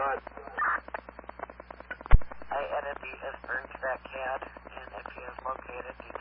side. I added the S. Burns back CAD, and if he is located, you